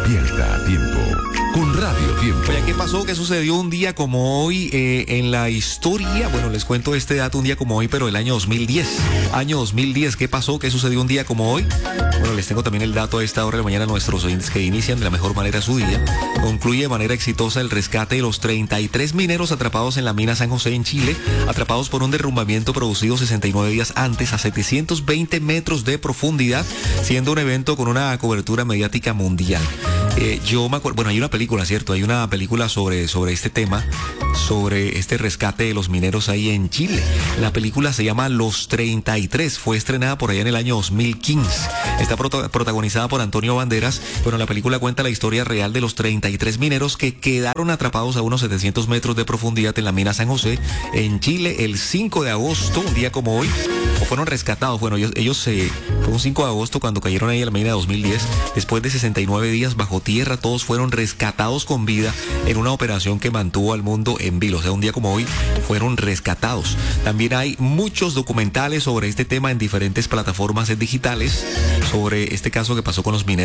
Despierta a tiempo con Radio Tiempo. Oye, ¿qué pasó? ¿Qué sucedió un día como hoy en la historia? Bueno, les cuento este dato un día como hoy, pero del año 2010. Año 2010, ¿qué pasó? ¿Qué sucedió un día como hoy? Bueno, les tengo también el dato a esta hora de la mañana a nuestros oyentes que inician de la mejor manera su día. Concluye de manera exitosa el rescate de los 33 mineros atrapados en la mina San José en Chile, atrapados por un derrumbamiento producido 69 días antes a 720 metros de profundidad, siendo un evento con una cobertura mediática mundial. Yo me acuerdo, bueno, hay una película, ¿cierto? Hay una película sobre este tema, sobre este rescate de los mineros ahí en Chile. La película se llama Los 33, fue estrenada por allá en el año 2015. Está protagonizada por Antonio Banderas. Bueno, la película cuenta la historia real de los 33 mineros que quedaron atrapados a unos 700 metros de profundidad en la mina San José, en Chile, el 5 de agosto, un día como hoy, o fueron rescatados. Bueno, ellos fue un 5 de agosto cuando cayeron ahí en la mina de 2010. Después de 69 días bajo tierra, todos fueron rescatados con vida en una operación que mantuvo al mundo en vilo. O sea, un día como hoy fueron rescatados. También hay muchos documentales sobre este tema en diferentes plataformas digitales sobre este caso que pasó con los mineros.